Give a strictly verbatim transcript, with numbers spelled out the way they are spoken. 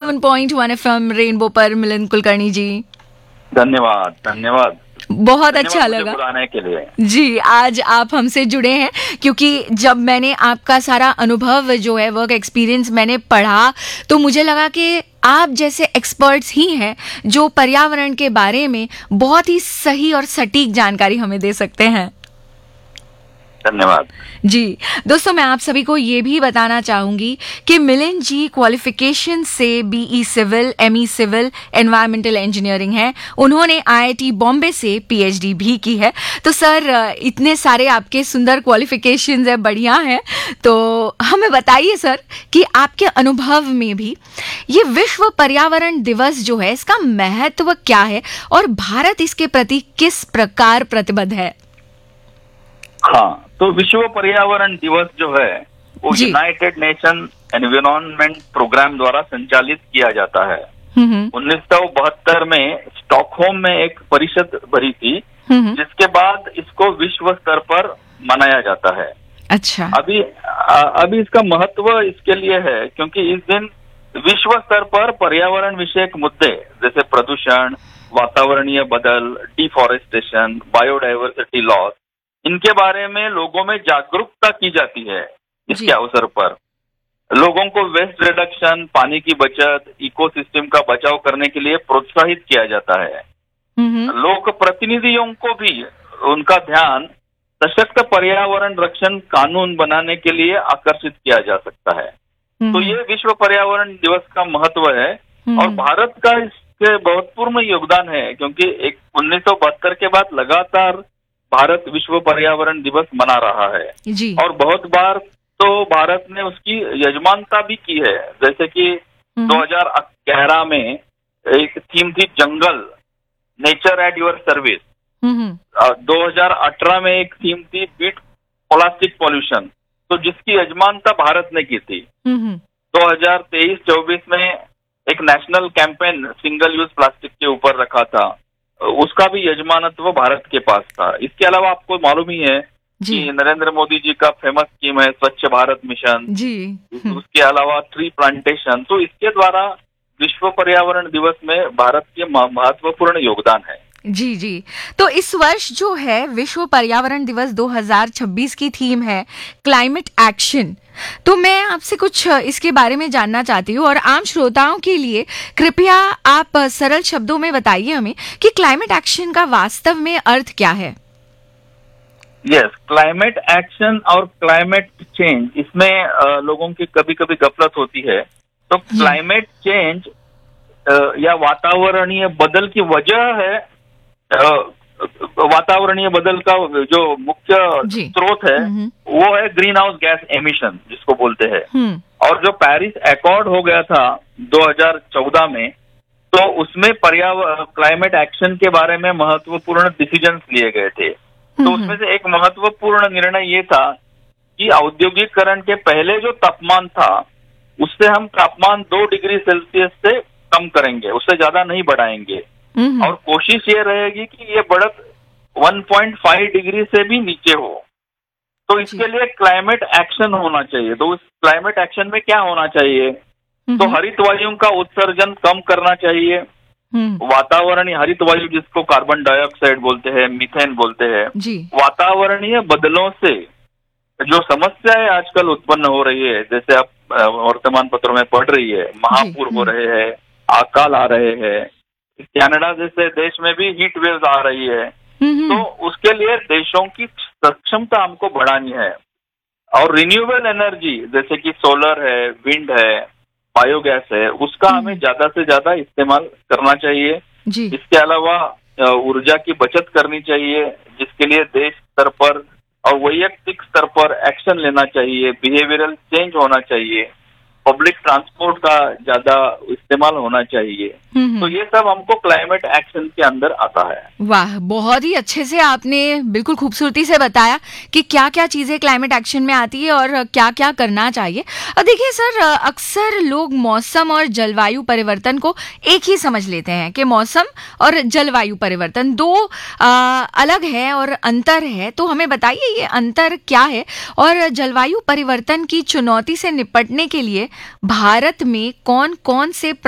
Seven point one FM rainbow पर मिलिंद कुलकर्णी जी। धन्यवाद धन्यवाद बहुत अच्छा लगा बुलाने के लिए जी। आज आप हमसे जुड़े हैं क्योंकि जब मैंने आपका सारा अनुभव जो है वर्क एक्सपीरियंस मैंने पढ़ा तो मुझे लगा कि आप जैसे एक्सपर्ट्स ही हैं जो पर्यावरण के बारे में बहुत ही सही और सटीक जानकारी हमें दे सकते हैं। धन्यवाद जी। दोस्तों, मैं आप सभी को ये भी बताना चाहूंगी कि मिलिंद जी क्वालिफिकेशन से be civil, ME civil, environmental engineering है। उन्होंने आईआईटी बॉम्बे से पीएचडी भी की है। तो सर, इतने सारे आपके सुंदर क्वालिफिकेशंस है, बढ़िया है। तो हमें बताइए सर कि आपके अनुभव में भी ये विश्व पर्यावरण दिवस जो है इसका महत्व क्या है और भारत इसके प्रति किस प्रकार प्रतिबद्ध है? हाँ, तो विश्व पर्यावरण दिवस जो है वो यूनाइटेड नेशन एनवायरनमेंट प्रोग्राम द्वारा संचालित किया जाता है। उन्नीस सौ बहत्तर में स्टॉकहोम में एक परिषद भरी थी जिसके बाद इसको विश्व स्तर पर मनाया जाता है। अच्छा। अभी अभी इसका महत्व इसके लिए है क्योंकि इस दिन विश्व स्तर पर पर्यावरण विषयक मुद्दे जैसे प्रदूषण, वातावरणीय बदल, डिफॉरेस्टेशन, बायोडाइवर्सिटी लॉस, इनके बारे में लोगों में जागरूकता की जाती है। इसके अवसर पर लोगों को वेस्ट रिडक्शन, पानी की बचत, इकोसिस्टम का बचाव करने के लिए प्रोत्साहित किया जाता है। लोक प्रतिनिधियों को भी उनका ध्यान सशक्त पर्यावरण रक्षण कानून बनाने के लिए आकर्षित किया जा सकता है। तो ये विश्व पर्यावरण दिवस का महत्व है और भारत का इसके बहुत पूर्ण योगदान है क्योंकि एक उन्नीस सौ बहत्तर के बाद लगातार भारत विश्व पर्यावरण दिवस मना रहा है जी। और बहुत बार तो भारत ने उसकी यजमानता भी की है। जैसे कि दो हज़ार ग्यारह में एक थीम थी जंगल, नेचर एट योर सर्विस। दो हज़ार अठारह में एक थीम थी बीट प्लास्टिक पॉल्यूशन, तो जिसकी यजमानता भारत ने की थी। दो हज़ार तेईस चौबीस में एक national campaign single use plastic के ऊपर रखा था, उसका भी यजमानत्व भारत के पास था। इसके अलावा आपको मालूम ही है कि नरेंद्र मोदी जी का फेमस स्कीम है स्वच्छ भारत मिशन जी। उसके अलावा ट्री प्लांटेशन। तो इसके द्वारा विश्व पर्यावरण दिवस में भारत के महत्वपूर्ण योगदान है। जी जी। तो इस वर्ष जो है विश्व पर्यावरण दिवस दो हज़ार छब्बीस की थीम है क्लाइमेट एक्शन। तो मैं आपसे कुछ इसके बारे में जानना चाहती हूँ और आम श्रोताओं के लिए कृपया आप सरल शब्दों में बताइए हमें कि क्लाइमेट एक्शन का वास्तव में अर्थ क्या है? यस, क्लाइमेट एक्शन और क्लाइमेट चेंज, इसमें आ, लोगों की कभी कभी गफलत होती है। तो क्लाइमेट चेंज या वातावरणीय बदल की वजह है, वातावरणीय बदल का जो मुख्य स्रोत है वो है ग्रीन हाउस गैस एमिशन जिसको बोलते हैं। और जो पेरिस एकॉर्ड हो गया था दो हज़ार चौदह में, तो उसमें पर्यावरण क्लाइमेट एक्शन के बारे में महत्वपूर्ण डिसीजंस लिए गए थे। तो उसमें से एक महत्वपूर्ण निर्णय ये था कि औद्योगिकरण के पहले जो तापमान था उससे हम तापमान दो डिग्री सेल्सियस से कम करेंगे, उससे ज्यादा नहीं बढ़ाएंगे और कोशिश ये रहेगी कि ये बढ़त एक पॉइंट पाँच डिग्री से भी नीचे हो। तो इसके लिए क्लाइमेट एक्शन होना चाहिए। तो उस क्लाइमेट एक्शन में क्या होना चाहिए? तो हरित वायु का उत्सर्जन कम करना चाहिए। वातावरणीय हरित वायु जिसको कार्बन डाइऑक्साइड बोलते हैं, मीथेन बोलते हैं, वातावरणीय बदलों से जो समस्याएं आजकल उत्पन्न हो रही है, जैसे आप वर्तमान पत्रों में पढ़ रही है, महापूर हो रहे हैं, अकाल आ रहे हैं, कनाडा जैसे देश में भी हीट वेव्स आ रही है। तो उसके लिए देशों की सक्षमता हमको बढ़ानी है और रिन्यूएबल एनर्जी जैसे कि सोलर है, विंड है, बायोगैस है, उसका हमें ज्यादा से ज्यादा इस्तेमाल करना चाहिए। इसके अलावा ऊर्जा की बचत करनी चाहिए जिसके लिए देश स्तर पर और वैयक्तिक स्तर पर एक्शन लेना चाहिए। बिहेवियरल चेंज होना चाहिए, पब्लिक ट्रांसपोर्ट का ज्यादा इस्तेमाल होना चाहिए। तो ये सब हमको क्लाइमेट एक्शन के अंदर आता है। वाह, बहुत ही अच्छे से आपने बिल्कुल खूबसूरती से बताया कि क्या क्या चीजें क्लाइमेट एक्शन में आती है और क्या क्या करना चाहिए। और देखिए सर, अक्सर लोग मौसम और जलवायु परिवर्तन को एक ही समझ लेते हैं कि मौसम और जलवायु परिवर्तन दो आ, अलग है और अंतर है। तो हमें बताइए ये अंतर क्या है और जलवायु परिवर्तन की चुनौती से निपटने के लिए भारत में कौन कौन से